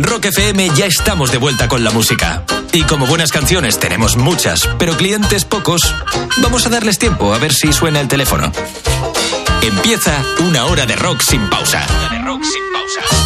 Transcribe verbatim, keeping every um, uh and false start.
Rock F M ya estamos de vuelta con la música. Y como buenas canciones tenemos muchas, pero clientes pocos, vamos a darles tiempo a ver si suena el teléfono. Empieza una hora de rock sin pausa. Una de rock sin pausa.